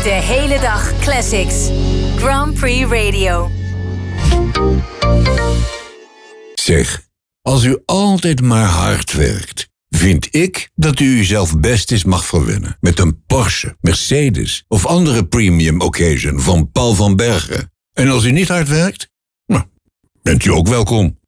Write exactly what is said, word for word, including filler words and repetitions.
De hele dag classics. Grand Prix Radio. Zeg, als u altijd maar hard werkt, vind ik dat u uzelf best eens mag verwennen met een Porsche, Mercedes of andere premium occasion van Paul van Bergen. En als u niet hard werkt, nou, bent u ook welkom.